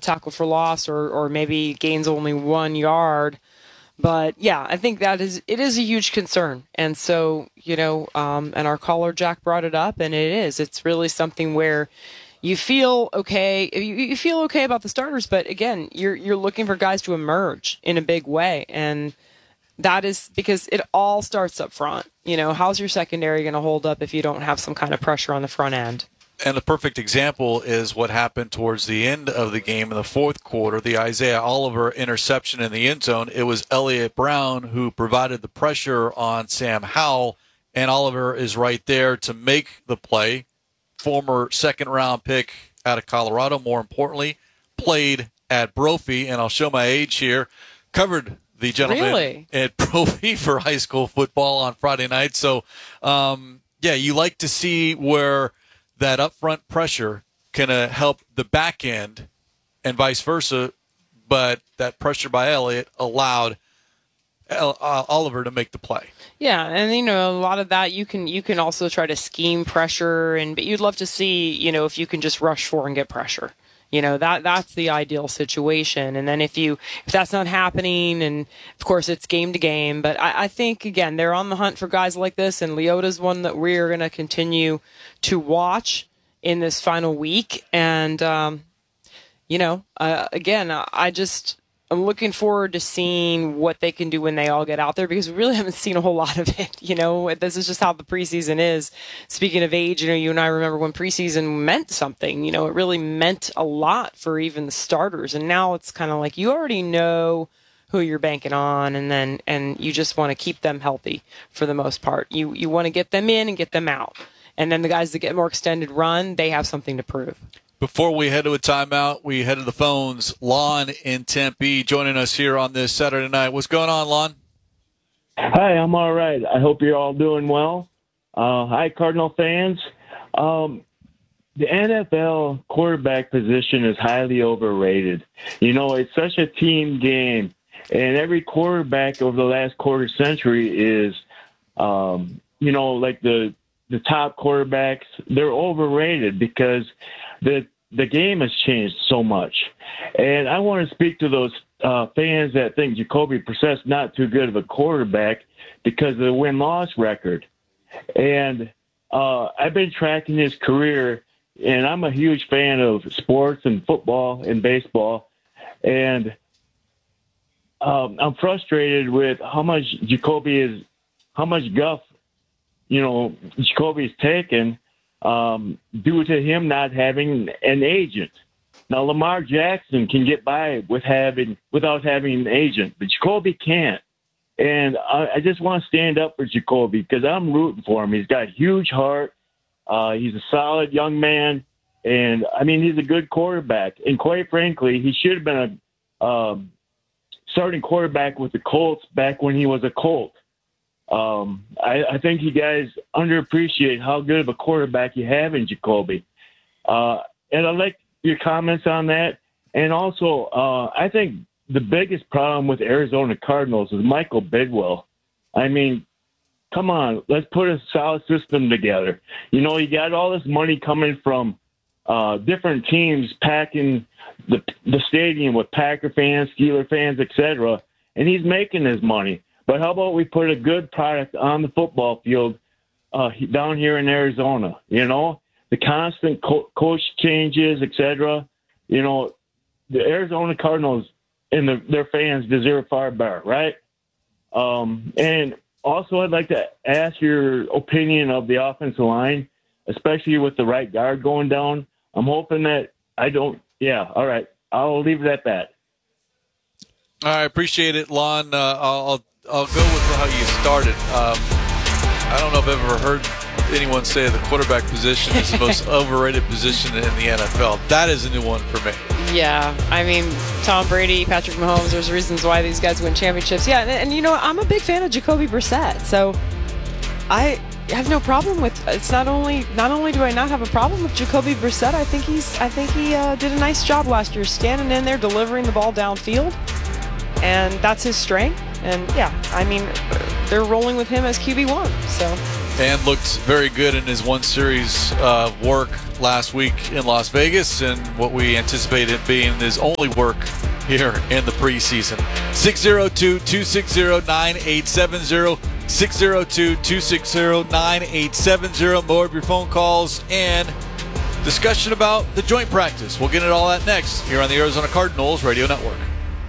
tackle for loss or maybe gains only 1 yard. But yeah, I think it is a huge concern. And so, and our caller Jack brought it up, and it's really something where you feel okay. You feel okay about the starters, but again, you're looking for guys to emerge in a big way. And that is because it all starts up front. How's your secondary going to hold up if you don't have some kind of pressure on the front end? And the perfect example is what happened towards the end of the game in the fourth quarter, the Isaiah Oliver interception in the end zone. It was Elliott Brown who provided the pressure on Sam Howell, and Oliver is right there to make the play. Former second-round pick out of Colorado, more importantly, played at Brophy, and I'll show my age here, covered the gentleman at Brophy for high school football on Friday night. So, you like to see where that upfront pressure can help the back end and vice versa, but that pressure by Elliott allowed Oliver to make the play. Yeah, and a lot of that you can also try to scheme pressure, but you'd love to see if you can just rush for and get pressure. That's the ideal situation. And then if that's not happening, and of course it's game to game, but I think again they're on the hunt for guys like this, and Leota's one that we're going to continue to watch in this final week. And again, I'm looking forward to seeing what they can do when they all get out there, because we really haven't seen a whole lot of it. This is just how the preseason is. Speaking of age, you and I remember when preseason meant something. It really meant a lot for even the starters. And now it's kind of like you already know who you're banking on, and you just want to keep them healthy for the most part. You want to get them in and get them out. And then the guys that get more extended run, they have something to prove. Before we head to a timeout, we head to the phones. Lon in Tempe joining us here on this Saturday night. What's going on, Lon? Hi, I'm all right. I hope you're all doing well. Hi, Cardinal fans. The NFL quarterback position is highly overrated. It's such a team game, and every quarterback over the last quarter century is, like the top quarterbacks. They're overrated because the game has changed so much. And I want to speak to those fans that think Jacoby Brissett's not too good of a quarterback because of the win-loss record. And I've been tracking his career, and I'm a huge fan of sports and football and baseball. And I'm frustrated with how much guff, Jacoby's taken due to him not having an agent. Now, Lamar Jackson can get by without having an agent, but Jacoby can't. And I just want to stand up for Jacoby because I'm rooting for him. He's got a huge heart. He's a solid young man. And, he's a good quarterback. And quite frankly, he should have been a starting quarterback with the Colts back when he was a Colt. I think you guys underappreciate how good of a quarterback you have in Jacoby. And I like your comments on that. And also, I think the biggest problem with Arizona Cardinals is Michael Bidwell. Come on, let's put a solid system together. You got all this money coming from different teams packing the stadium with Packer fans, Steeler fans, etc., and he's making his money. But how about we put a good product on the football field down here in Arizona? The constant coach changes, etc. The Arizona Cardinals and their fans deserve far better, right? And also, I'd like to ask your opinion of the offensive line, especially with the right guard going down. I'm hoping that all right. I'll leave it at that. All right, appreciate it, Lon. I'll go with how you started. I don't know if I've ever heard anyone say the quarterback position is the most overrated position in the NFL. That is a new one for me. Yeah, Tom Brady, Patrick Mahomes, there's reasons why these guys win championships. Yeah, and I'm a big fan of Jacoby Brissett, so I have no problem with it's not only do I not have a problem with Jacoby Brissett, I think he did a nice job last year standing in there delivering the ball downfield, and that's his strength. And yeah, they're rolling with him as QB1, so and looked very good in his one series of work last week in Las Vegas, and what we anticipated being his only work here in the preseason. 602-260-9870, 602-260-9870. More of your phone calls and discussion about the joint practice. We'll get into all that next here on the Arizona Cardinals Radio Network.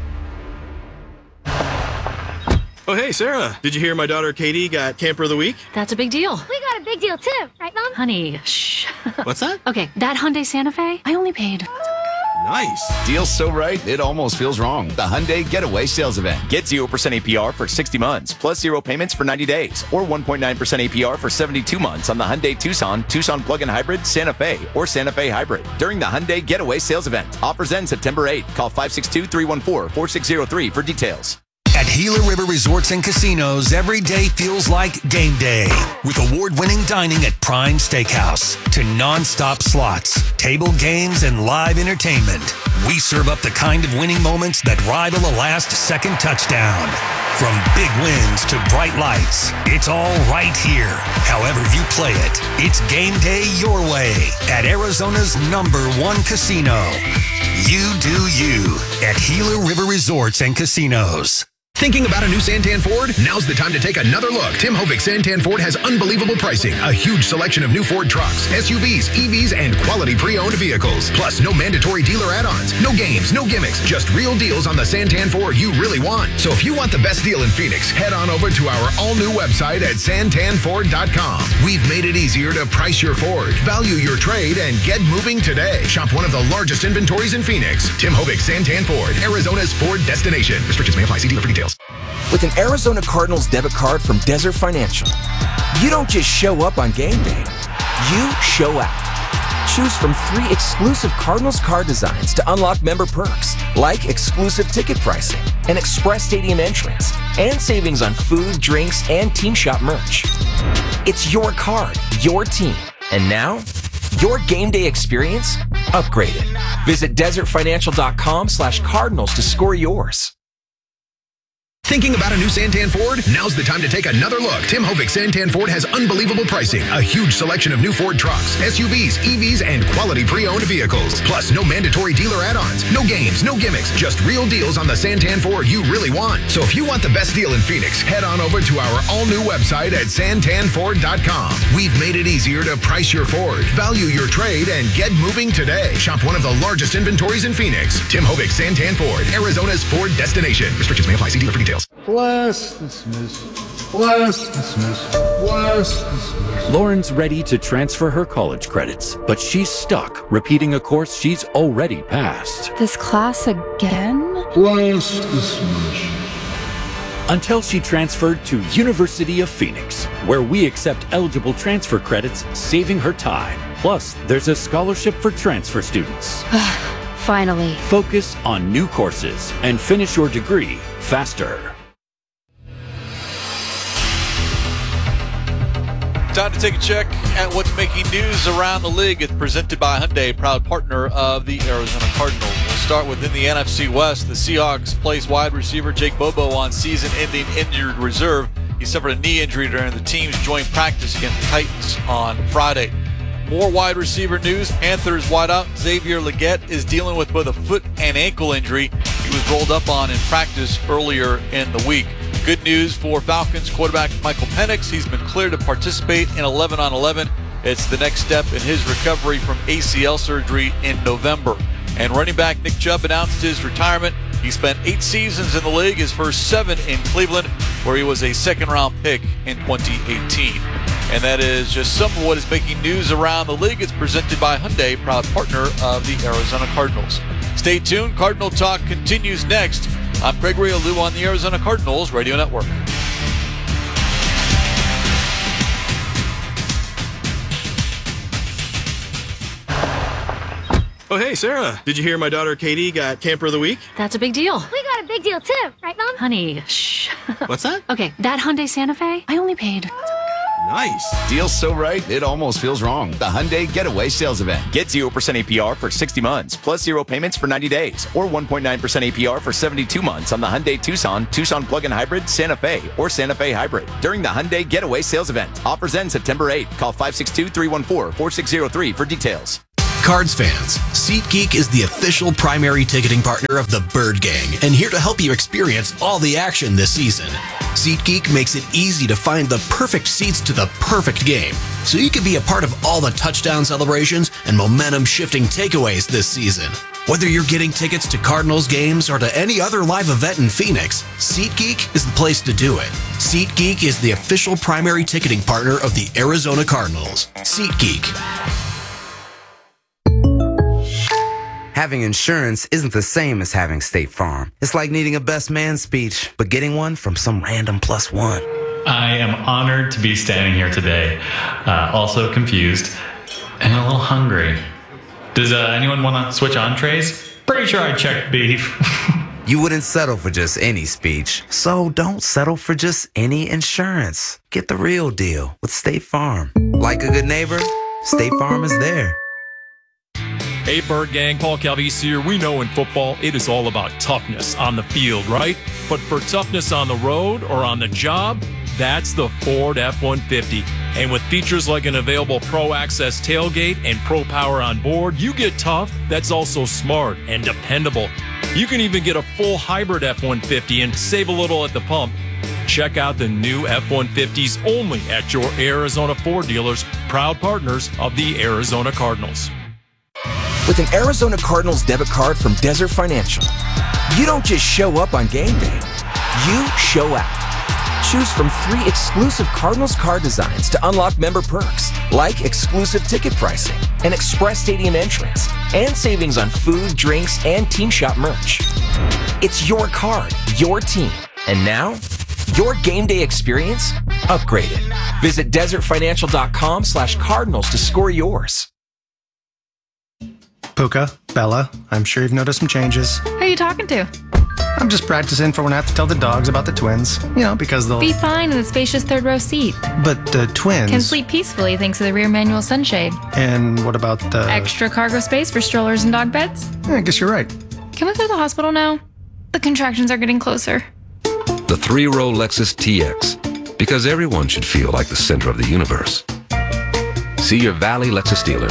Oh, hey, Sarah. Did you hear my daughter Katie got Camper of the Week? That's a big deal. We got a big deal too, right, Mom? Honey, shh. What's that? Okay, that Hyundai Santa Fe, I only paid. Nice. Deal's so right, it almost feels wrong. The Hyundai Getaway Sales Event. Get 0% APR for 60 months, plus 0 payments for 90 days, or 1.9% APR for 72 months on the Hyundai Tucson, Tucson Plug-in Hybrid, Santa Fe, or Santa Fe Hybrid during the Hyundai Getaway Sales Event. Offers end September 8th. Call 562-314-4603 for details. At Gila River Resorts and Casinos, every day feels like game day. With award-winning dining at Prime Steakhouse to non-stop slots, table games, and live entertainment, we serve up the kind of winning moments that rival a last-second touchdown. From big wins to bright lights, it's all right here. However you play it, it's game day your way at Arizona's #1 casino. You do you at Gila River Resorts and Casinos. Thinking about a new Santan Ford? Now's the time to take another look. Tim Hovick Santan Ford has unbelievable pricing, a huge selection of new Ford trucks, SUVs, EVs, and quality pre-owned vehicles. Plus, no mandatory dealer add-ons, no games, no gimmicks, just real deals on the Santan Ford you really want. So if you want the best deal in Phoenix, head on over to our all-new website at santanford.com. We've made it easier to price your Ford, value your trade, and get moving today. Shop one of the largest inventories in Phoenix. Tim Hovick Santan Ford, Arizona's Ford destination. Restrictions may apply. See dealer for details. With an Arizona Cardinals debit card from Desert Financial, you don't just show up on game day, you show out. Choose from 3 exclusive Cardinals card designs to unlock member perks, like exclusive ticket pricing, an express stadium entrance, and savings on food, drinks, and team shop merch. It's your card, your team, and now, your game day experience upgraded. Visit desertfinancial.com/Cardinals to score yours. Thinking about a new Santan Ford? Now's the time to take another look. Tim Hovick Santan Ford has unbelievable pricing, a huge selection of new Ford trucks, SUVs, EVs, and quality pre-owned vehicles. Plus, no mandatory dealer add-ons, no games, no gimmicks, just real deals on the Santan Ford you really want. So if you want the best deal in Phoenix, head on over to our all-new website at santanford.com. We've made it easier to price your Ford, value your trade, and get moving today. Shop one of the largest inventories in Phoenix. Tim Hovick Santan Ford, Arizona's Ford destination. Restrictions may apply. See dealer for details. Bless dismiss. Bless dismiss. Bless dismiss. Lauren's ready to transfer her college credits, but she's stuck repeating a course she's already passed. This class again? Bless dismiss. Until she transferred to University of Phoenix, where we accept eligible transfer credits, saving her time. Plus, there's a scholarship for transfer students. Finally. Focus on new courses and finish your degree faster. Time to take a check at what's making news around the league. It's presented by Hyundai, proud partner of the Arizona Cardinals. We'll start within the NFC West. The Seahawks place wide receiver Jake Bobo on season-ending injured reserve. He suffered a knee injury during the team's joint practice against the Titans on Friday. More wide receiver news. Panthers wideout Xavier Legette is dealing with both a foot and ankle injury he was rolled up on in practice earlier in the week. Good news for Falcons quarterback Michael Penix. He's been cleared to participate in 11-on-11. It's the next step in his recovery from ACL surgery in November. And running back Nick Chubb announced his retirement. He spent 8 seasons in the league, his first 7 in Cleveland, where he was a second-round pick in 2018. And that is just some of what is making news around the league. It's presented by Hyundai, proud partner of the Arizona Cardinals. Stay tuned. Cardinal Talk continues next. I'm Gregory Alou on the Arizona Cardinals Radio Network. Oh, hey, Sarah. Did you hear my daughter Katie got Camper of the Week? That's a big deal. We got a big deal too, right, Mom? Honey, shh. What's that? Okay, that Hyundai Santa Fe, I only paid. Nice. Deals so right, it almost feels wrong. The Hyundai Getaway Sales Event. Get 0% APR for 60 months, plus 0 payments for 90 days, or 1.9% APR for 72 months on the Hyundai Tucson, Tucson Plug-in Hybrid, Santa Fe, or Santa Fe Hybrid. During the Hyundai Getaway Sales Event. Offers end September 8th. Call 562-314-4603 for details. Cards fans, SeatGeek is the official primary ticketing partner of the Bird Gang and here to help you experience all the action this season. SeatGeek makes it easy to find the perfect seats to the perfect game, so you can be a part of all the touchdown celebrations and momentum-shifting takeaways this season. Whether you're getting tickets to Cardinals games or to any other live event in Phoenix, SeatGeek is the place to do it. SeatGeek is the official primary ticketing partner of the Arizona Cardinals. SeatGeek. Having insurance isn't the same as having State Farm. It's like needing a best man speech, but getting one from some random +1. I am honored to be standing here today, also confused and a little hungry. Does anyone want to switch entrees? Pretty sure I checked beef. You wouldn't settle for just any speech, so don't settle for just any insurance. Get the real deal with State Farm. Like a good neighbor, State Farm is there. Hey, Bird Gang, Paul Calvisi here. We know in football, it is all about toughness on the field, right? But for toughness on the road or on the job, that's the Ford F-150. And with features like an available Pro Access tailgate and Pro Power on board, you get tough that's also smart and dependable. You can even get a full hybrid F-150 and save a little at the pump. Check out the new F-150s only at your Arizona Ford dealers, proud partners of the Arizona Cardinals. With an Arizona Cardinals debit card from Desert Financial, you don't just show up on game day. You show out. Choose from 3 exclusive Cardinals card designs to unlock member perks, like exclusive ticket pricing, an express stadium entrance, and savings on food, drinks, and team shop merch. It's your card, your team, and now, your game day experience upgraded. Visit desertfinancial.com/Cardinals to score yours. Puka, Bella, I'm sure you've noticed some changes. Who are you talking to? I'm just practicing for when I have to tell the dogs about the twins. You know, because they'll... Be fine in the spacious third row seat. But the twins... Can sleep peacefully thanks to the rear manual sunshade. And what about the... Extra cargo space for strollers and dog beds? I guess you're right. Can we go to the hospital now? The contractions are getting closer. The 3-row Lexus TX. Because everyone should feel like the center of the universe. See your Valley Lexus dealer.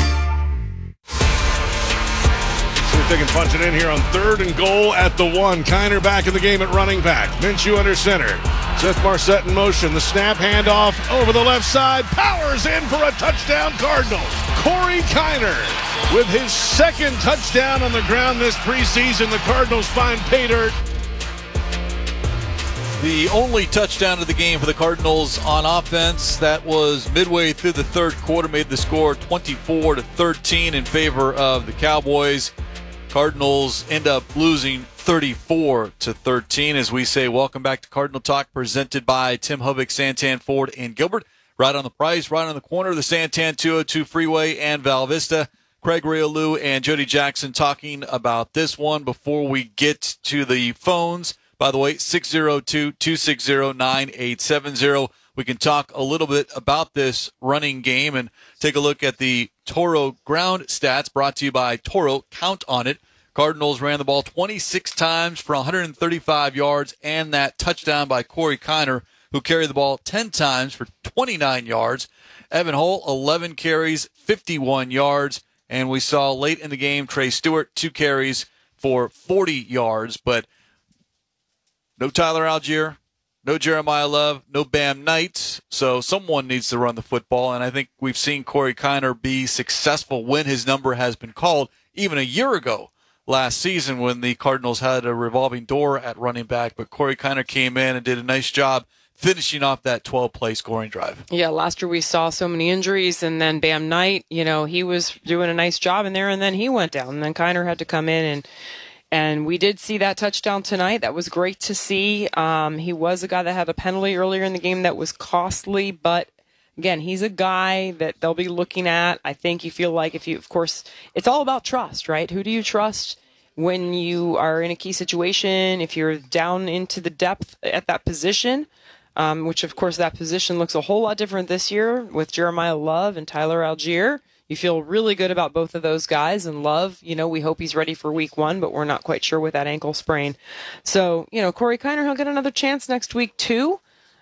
They can punch it in here on 3rd and goal at the 1. Kiner back in the game at running back. Minshew under center. Seth Marset in motion. The snap handoff over the left side. Powers in for a touchdown, Cardinals. Corey Kiner with his 2nd touchdown on the ground this preseason. The Cardinals find pay dirt. The only touchdown of the game for the Cardinals on offense, that was midway through the 3rd quarter, made the score 24-13 in favor of the Cowboys. Cardinals end up losing 34-13. As we say, welcome back to Cardinal Talk, presented by Tim Hovick, Santan Ford in Gilbert. Right on the price, right on the corner of the Santan 202 Freeway and Val Vista. Craig Riolu and Jody Jackson talking about this one before we get to the phones. By the way, 602-260-9870. We can talk a little bit about this running game and take a look at the Toro ground stats brought to you by Toro. Count on it. Cardinals ran the ball 26 times for 135 yards and that touchdown by Corey Kiner, who carried the ball 10 times for 29 yards. Evan Hull, 11 carries, 51 yards. And we saw late in the game, Trey Stewart, 2 carries for 40 yards. But no Tyler Algier, no Jeremiah Love, no Bam Knight. So someone needs to run the football. And I think we've seen Corey Kiner be successful when his number has been called, even a year ago last season when the Cardinals had a revolving door at running back. But Corey Kiner came in and did a nice job finishing off that 12-play scoring drive. Yeah, last year we saw so many injuries, and then Bam Knight, he was doing a nice job in there, and then he went down. And then Kiner had to come in, and we did see that touchdown tonight. That was great to see. He was a guy that had a penalty earlier in the game that was costly, but again, he's a guy that they'll be looking at. I think you feel like of course, it's all about trust, right? Who do you trust when you are in a key situation? If you're down into the depth at that position, which, of course, that position looks a whole lot different this year with Jeremiah Love and Tyler Algier. You feel really good about both of those guys. And Love, we hope he's ready for week 1, but we're not quite sure with that ankle sprain. So, Corey Kiner, he'll get another chance next week, too.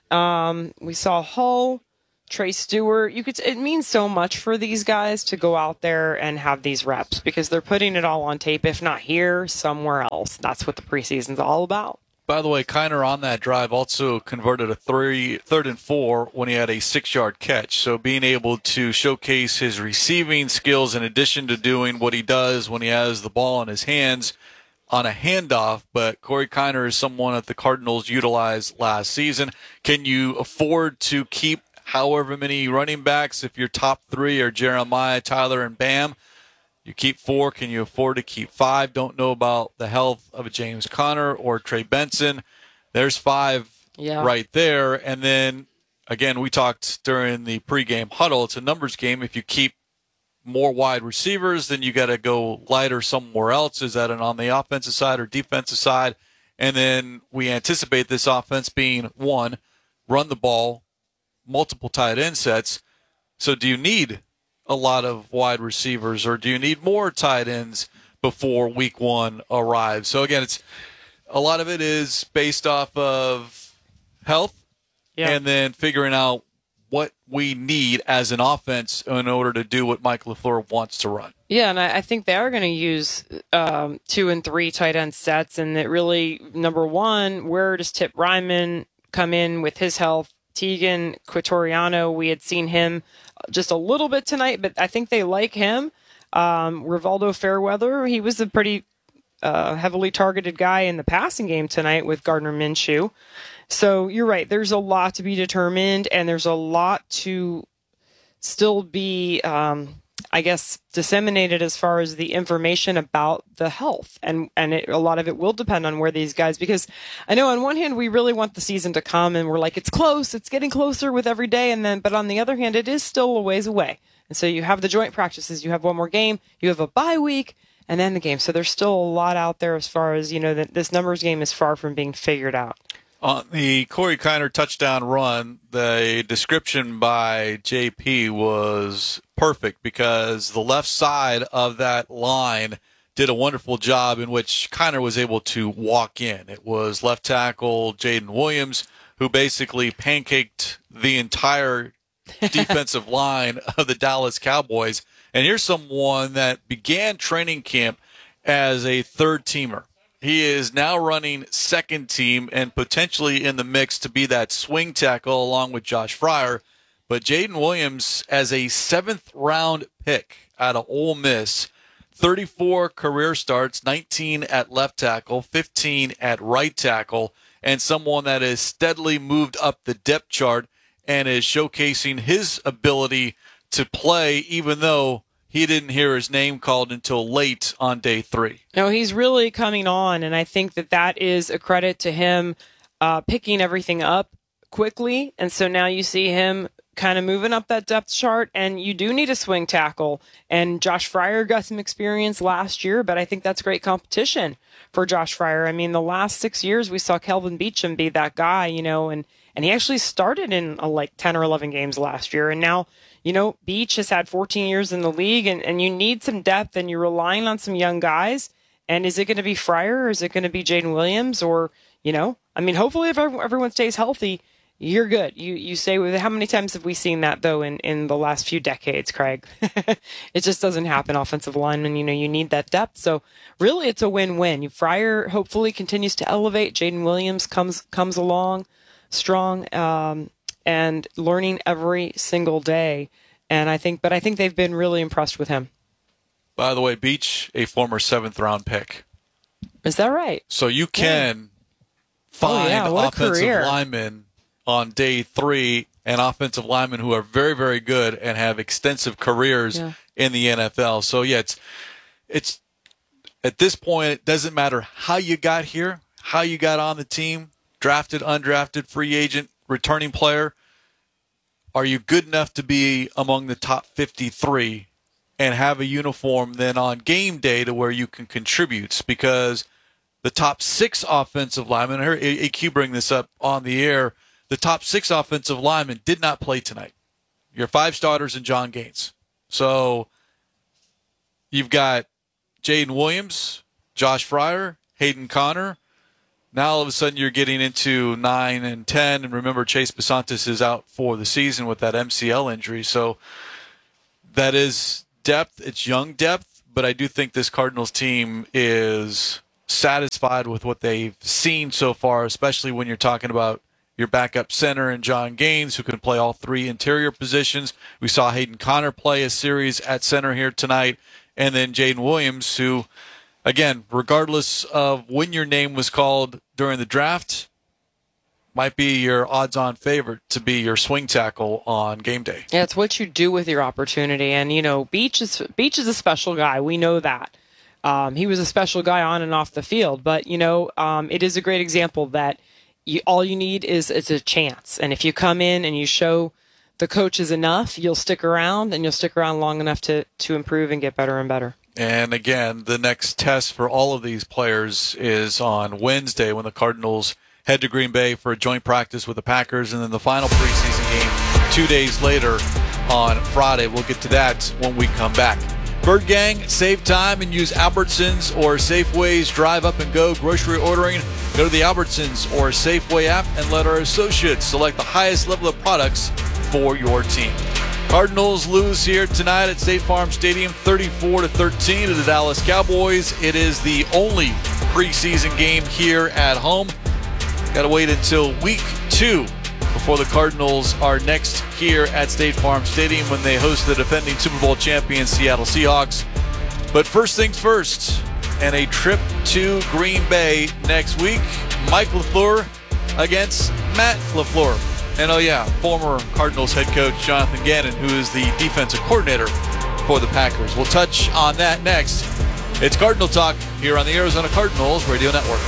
We saw Hull, Trey Stewart. It means so much for these guys to go out there and have these reps because they're putting it all on tape, if not here, somewhere else. That's what the preseason's all about. By the way, Kiner on that drive also converted a 3rd and 4 when he had a 6-yard catch. So being able to showcase his receiving skills in addition to doing what he does when he has the ball in his hands on a handoff. But Corey Kiner is someone that the Cardinals utilized last season. Can you afford to keep however many running backs if your top 3 are Jeremiah, Tyler, and Bam? You keep 4. Can you afford to keep 5? Don't know about the health of a James Conner or Trey Benson. There's 5 right there. And then, again, we talked during the pregame huddle. It's a numbers game. If you keep more wide receivers, then you got to go lighter somewhere else. Is that on the offensive side or defensive side? And then we anticipate this offense being, 1, run the ball, multiple tight end sets. So do you need a lot of wide receivers, or do you need more tight ends before week 1 arrives? So again, a lot of it is based off of health and then figuring out what we need as an offense in order to do what Mike LaFleur wants to run. Yeah, and I think they are going to use 2 and 3 tight end sets, and it really, number 1, where does Tip Ryman come in with his health? Tegan Quitoriano, we had seen him just a little bit tonight, but I think they like him. Rivaldo Fairweather, he was a pretty heavily targeted guy in the passing game tonight with Gardner Minshew. So you're right. There's a lot to be determined, and there's a lot to still be, disseminated as far as the information about the health. And a lot of it will depend on where these guys, because I know on one hand, we really want the season to come and we're like, it's close, it's getting closer with every day. But on the other hand, it is still a ways away. And so you have the joint practices, you have one more game, you have a bye week, and then the game. So there's still a lot out there as far as, that this numbers game is far from being figured out. On the Corey Kiner touchdown run, the description by JP was perfect because the left side of that line did a wonderful job in which Kiner was able to walk in. It was left tackle Jaden Williams who basically pancaked the entire defensive line of the Dallas Cowboys. And here's someone that began training camp as a third-teamer. He is now running second team and potentially in the mix to be that swing tackle along with Josh Fryer. But Jaden Williams, as a 7th-round pick out of Ole Miss, 34 career starts, 19 at left tackle, 15 at right tackle, and someone that has steadily moved up the depth chart and is showcasing his ability to play even though he didn't hear his name called until late on day 3. No, he's really coming on, and I think that is a credit to him picking everything up quickly. And so now you see him kind of moving up that depth chart, and you do need a swing tackle. And Josh Fryer got some experience last year, but I think that's great competition for Josh Fryer. I mean, the last 6 years we saw Kelvin Beachum be that guy, and he actually started in like 10 or 11 games last year, and now Beach has had 14 years in the league, and you need some depth, and you're relying on some young guys. And is it going to be Fryer, or is it going to be Jaden Williams? Or, hopefully if everyone stays healthy, you're good. You say, how many times have we seen that, though, in the last few decades, Craig? It just doesn't happen. Offensive linemen, you need that depth. So really it's a win-win. Fryer hopefully continues to elevate. Jaden Williams comes along strong, and learning every single day. And I think they've been really impressed with him. By the way, Beach, a former 7th-round pick. Is that right? So you can find offensive linemen on day 3 and offensive linemen who are very, very good and have extensive careers in the NFL. So, it's at this point, it doesn't matter how you got here, how you got on the team, drafted, undrafted, free agent, returning player. Are you good enough to be among the top 53 and have a uniform then on game day to where you can contribute? Because the top 6 offensive linemen, I heard AQ bring this up on the air, the top 6 offensive linemen did not play tonight. Your 5 starters and John Gaines. So you've got Jaden Williams, Josh Fryer, Hayden Connor. Now all of a sudden you're getting into 9 and 10. And remember, Chase Besantis is out for the season with that MCL injury. So that is depth. It's young depth. But I do think this Cardinals team is satisfied with what they've seen so far, especially when you're talking about your backup center and John Gaines, who can play all 3 interior positions. We saw Hayden Connor play a series at center here tonight. And then Jaden Williams, who, again, regardless of when your name was called during the draft, might be your odds-on favorite to be your swing tackle on game day. Yeah, it's what you do with your opportunity. And, you know, Beach is a special guy. We know that. He was a special guy on and off the field. But, you know, it is a great example that all you need is a chance. And if you come in and you show the coaches enough, you'll stick around, and you'll stick around long enough to improve and get better and better. And again, the next test for all of these players is on Wednesday when the Cardinals head to Green Bay for a joint practice with the Packers, and then the final preseason game 2 days later on Friday. We'll get to that when we come back. Bird Gang, save time and use Albertsons or Safeway's Drive Up and Go grocery ordering. Go to the Albertsons or Safeway app and let our associates select the highest level of products for your team. Cardinals lose here tonight at State Farm Stadium 34-13 to the Dallas Cowboys. It is the only preseason game here at home. Got to wait until week 2 before the Cardinals are next here at State Farm Stadium when they host the defending Super Bowl champion Seattle Seahawks. But first things first, and a trip to Green Bay next week. Mike LaFleur against Matt LaFleur. And former Cardinals head coach Jonathan Gannon, who is the defensive coordinator for the Packers. We'll touch on that next. It's Cardinal Talk here on the Arizona Cardinals Radio Network.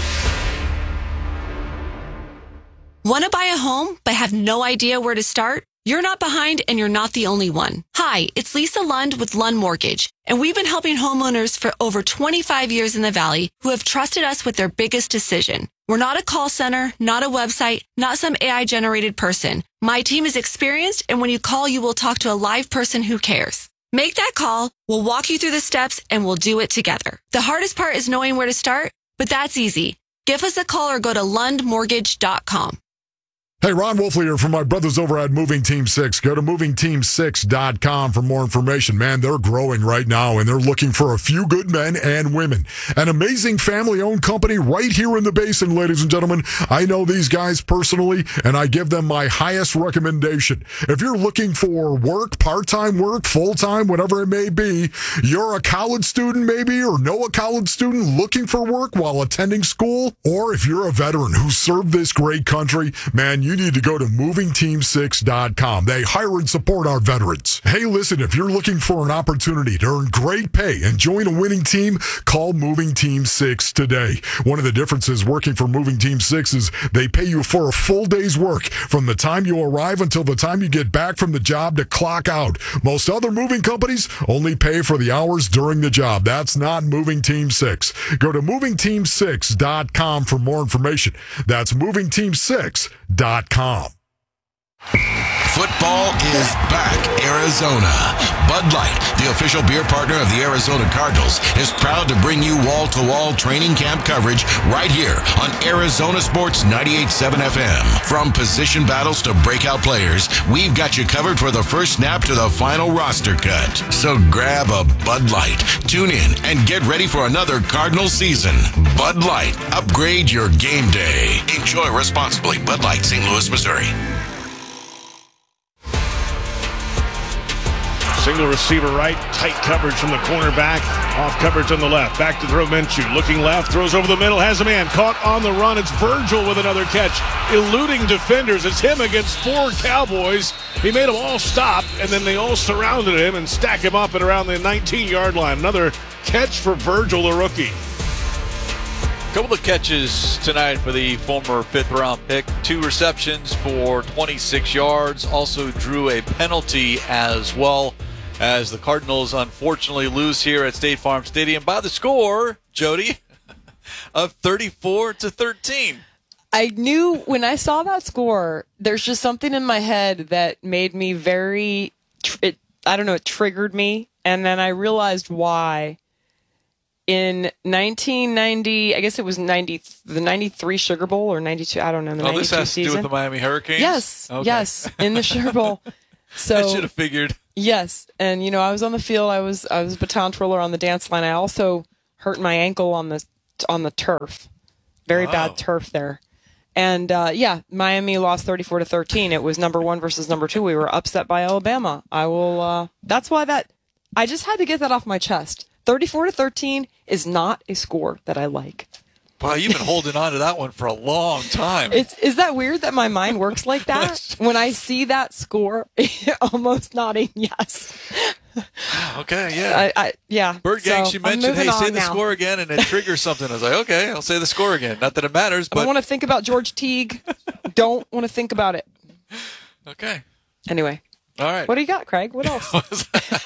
Want to buy a home but have no idea where to start? You're not behind, and you're not the only one. Hi, it's Lisa Lund with Lund Mortgage, and we've been helping homeowners for over 25 years in the Valley who have trusted us with their biggest decision. We're not a call center, not a website, not some AI-generated person. My team is experienced, and when you call, you will talk to a live person who cares. Make that call, we'll walk you through the steps, and we'll do it together. The hardest part is knowing where to start, but that's easy. Give us a call or go to lundmortgage.com. Hey, Ron Wolfley here from my brothers over at Moving Team 6. Go to movingteam6.com for more information. Man, they're growing right now, and they're looking for a few good men and women. An amazing family-owned company right here in the Basin, ladies and gentlemen. I know these guys personally, and I give them my highest recommendation. If you're looking for work, part-time work, full-time, whatever it may be, you're a college student maybe, or know a college student looking for work while attending school, or if you're a veteran who served this great country, man, you need to go to movingteam6.com. They hire and support our veterans. Hey, listen, if you're looking for an opportunity to earn great pay and join a winning team, call Moving Team 6 today. One of the differences working for Moving Team 6 is they pay you for a full day's work from the time you arrive until the time you get back from the job to clock out. Most other moving companies only pay for the hours during the job. That's not Moving Team 6. Go to movingteam6.com for more information. That's movingteam6.com. Football is back, Arizona. Bud Light, the official beer partner of the Arizona Cardinals, is proud to bring you wall-to-wall training camp coverage right here on Arizona Sports 98.7 FM. From position battles to breakout players, we've got you covered for the first snap to the final roster cut. So grab a Bud Light, tune in, and get ready for another Cardinal season. Bud Light, upgrade your game day. Enjoy responsibly. Bud Light, St. Louis, Missouri. Single receiver right, tight coverage from the cornerback, off coverage on the left. Back to throw Minshew, looking left, throws over the middle, has a man caught on the run. It's Virgil with another catch, eluding defenders. It's him against 4 Cowboys. He made them all stop, and then they all surrounded him and stack him up at around the 19-yard line. Another catch for Virgil, the rookie. Couple of catches tonight for the former 5th-round pick. 2 receptions for 26 yards. Also drew a penalty as well, as the Cardinals unfortunately lose here at State Farm Stadium by the score, Jody, of 34-13. I knew when I saw that score, there's just something in my head that made me it triggered me. And then I realized why. In 1990, I guess it was the 93 Sugar Bowl or 92, I don't know, the 92 this has season. to do with the Miami Hurricanes? Yes, Okay. yes, in the Sugar Bowl. So I should have figured. Yes, and I was on the field. I was baton twirler on the dance line. I also hurt my ankle on the turf. Very bad turf there. And Miami lost 34-13. It was number 1 versus number 2. We were upset by Alabama. That's why I just had to get that off my chest. 34-13 is not a score that I like. Wow, you've been holding on to that one for a long time. Is that weird that my mind works like that? When I see that score, almost nodding yes. Okay, yeah. Yeah. Bird Gang, So, she I'm mentioned, moving hey, say on the now. score again, and it triggers something. I was like, okay, I'll say the score again. Not that it matters, I but... don't want to think about George Teague. Don't want to think about it. Okay. Anyway. All right. What do you got, Craig? What else?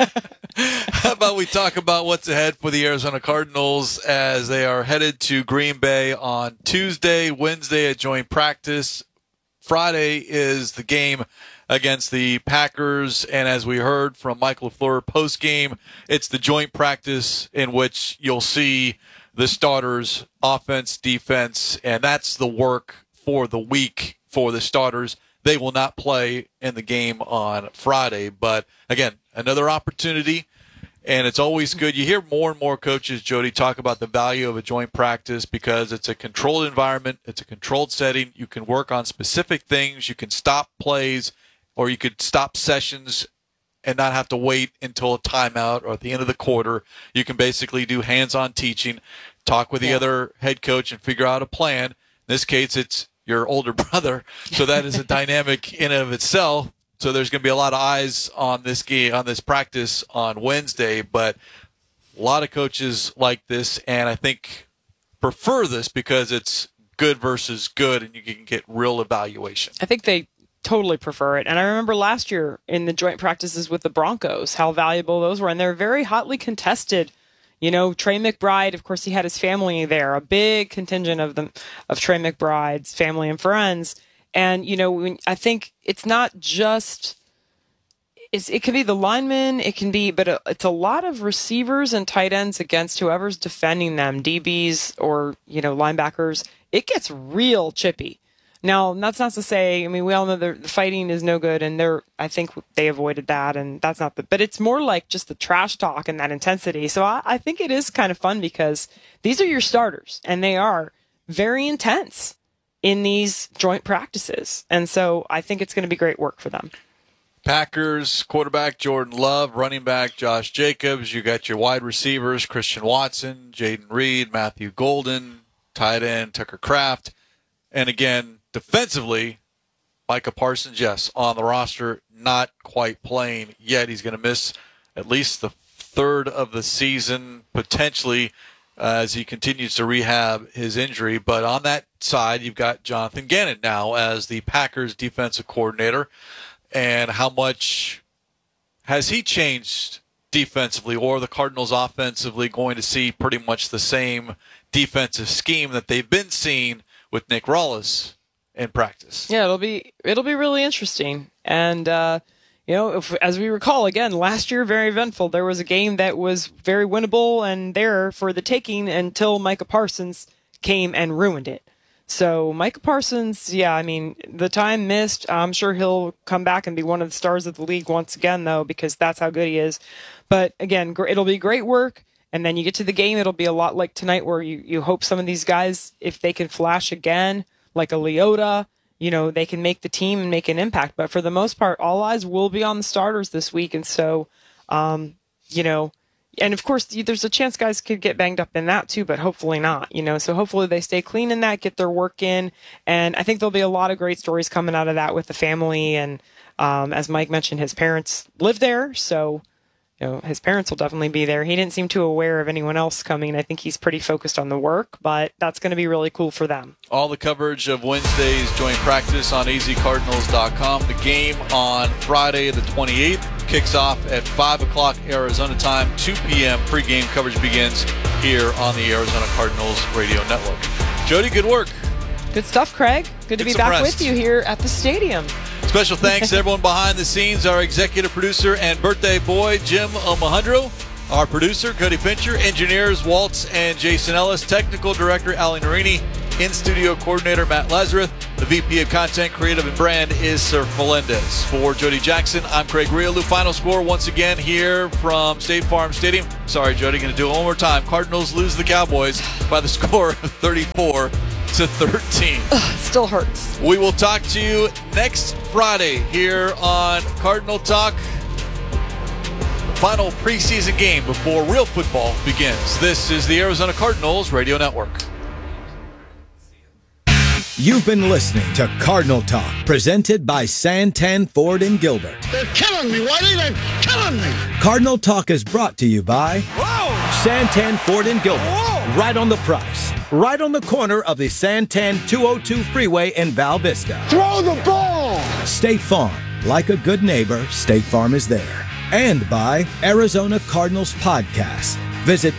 How about we talk about what's ahead for the Arizona Cardinals as they are headed to Green Bay on Tuesday, Wednesday at joint practice. Friday is the game against the Packers, and as we heard from Michael LaFleur post-game, it's the joint practice in which you'll see the starters, offense, defense, and that's the work for the week for the starters. They will not play in the game on Friday, but again, another opportunity, and it's always good. You hear more and more coaches, Jody, talk about the value of a joint practice because it's a controlled environment, it's a controlled setting. You can work on specific things. You can stop plays, or you could stop sessions and not have to wait until a timeout or at the end of the quarter. You can basically do hands-on teaching, talk with the other head coach and figure out a plan. In this case, it's your older brother, so that is a dynamic in and of itself. So there's going to be a lot of eyes on this game, on this practice on Wednesday, but a lot of coaches like this, and I think prefer this because it's good versus good, and you can get real evaluation. I think they totally prefer it. And I remember last year in the joint practices with the Broncos, how valuable those were, and they're very hotly contested. Trey McBride, of course, he had his family there, a big contingent of Trey McBride's family and friends. And, I think it's not just, it can be the linemen, but it's a lot of receivers and tight ends against whoever's defending them, DBs or, linebackers. It gets real chippy. Now, that's not to say, we all know the fighting is no good, and I think they avoided that, and that's not but it's more like just the trash talk and that intensity. So I think it is kind of fun because these are your starters, and they are very intense in these joint practices. And so I think it's going to be great work for them. Packers quarterback Jordan Love, running back Josh Jacobs. You got your wide receivers, Christian Watson, Jaden Reed, Matthew Golden, tight end Tucker Kraft. And again, defensively, Micah Parsons, yes, on the roster, not quite playing yet. He's going to miss at least the third of the season, potentially, as he continues to rehab his injury. But on that side, you've got Jonathan Gannon now as the Packers defensive coordinator. And how much has he changed defensively, or the Cardinals offensively going to see pretty much the same defensive scheme that they've been seeing with Nick Rallis in practice? Yeah, it'll be really interesting. And as we recall, again, last year very eventful. There was a game that was very winnable and there for the taking until Micah Parsons came and ruined it. So Micah Parsons, the time missed. I'm sure he'll come back and be one of the stars of the league once again, though, because that's how good he is. But again, it'll be great work. And then you get to the game, it'll be a lot like tonight where you hope some of these guys, if they can flash again, like a Leota, they can make the team and make an impact. But for the most part, all eyes will be on the starters this week. And so, and of course, there's a chance guys could get banged up in that too, but hopefully not, So hopefully they stay clean in that, get their work in. And I think there'll be a lot of great stories coming out of that with the family. And as Mike mentioned, his parents live there. So, his parents will definitely be there. He didn't seem too aware of anyone else coming. I think he's pretty focused on the work, but that's going to be really cool for them. All the coverage of Wednesday's joint practice on azcardinals.com. The game on Friday the 28th kicks off at 5 o'clock Arizona time, 2 p.m. Pre-game coverage begins here on the Arizona Cardinals radio network. Jody, good work. Good stuff, Craig. Good to be back with you here at the stadium. Special thanks to everyone behind the scenes, our executive producer and birthday boy, Jim Omahundro, our producer, Cody Pincher, engineers, Waltz and Jason Ellis, technical director, Ali Narini, in-studio coordinator, Matt Lazarus. The VP of Content, Creative, and Brand is Sir Melendez. For Jody Jackson, I'm Craig Riolu. Final score once again here from State Farm Stadium. Sorry, Jody, going to do it one more time. Cardinals lose the Cowboys by the score of 34-13. Still hurts. We will talk to you next Friday here on Cardinal Talk. Final preseason game before real football begins. This is the Arizona Cardinals Radio Network. You've been listening to Cardinal Talk, presented by Santan Ford and Gilbert. They're killing me, Whitey. They're killing me. Cardinal Talk is brought to you by Santan Ford and Gilbert. Right on the price. Right on the corner of the Santan 202 freeway in Val Vista. Throw the ball. State Farm. Like a good neighbor, State Farm is there. And by Arizona Cardinals Podcast. Visit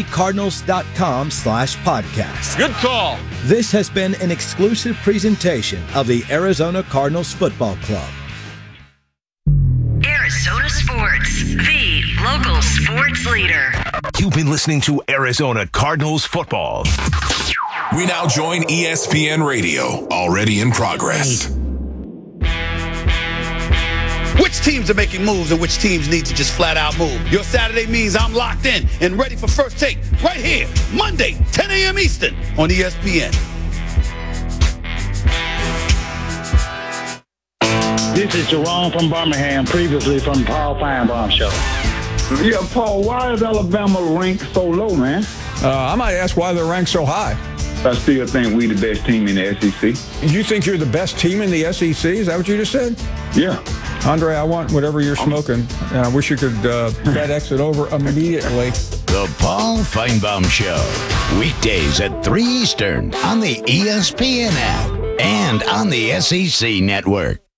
azcardinals.com/podcast. Good call. This has been an exclusive presentation of the Arizona Cardinals Football Club. Arizona Sports, the local sports leader. You've been listening to Arizona Cardinals football. We now join ESPN Radio, already in progress. Which teams are making moves and which teams need to just flat out move? Your Saturday means I'm locked in and ready for First Take right here, Monday, 10 a.m. Eastern on ESPN. This is Jerome from Birmingham, previously from Paul Feinbaum Show. Yeah, Paul, why is Alabama ranked so low, man? I might ask why they're ranked so high. I still think we the best team in the SEC. You think you're the best team in the SEC? Is that what you just said? Yeah. Andre, I want whatever you're smoking. And I wish you could FedEx it over immediately. The Paul Feinbaum Show. Weekdays at 3 Eastern on the ESPN app and on the SEC Network.